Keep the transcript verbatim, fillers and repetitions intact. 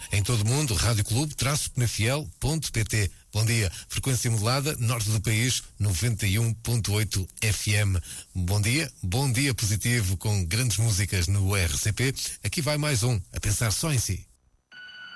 Em todo o mundo, rádio clube traço penafiel ponto pt. Bom dia. Frequência modulada, norte do país, noventa e um ponto oito F M. Bom dia, bom dia positivo com grandes músicas no R C P. Aqui vai mais um, a pensar só em si.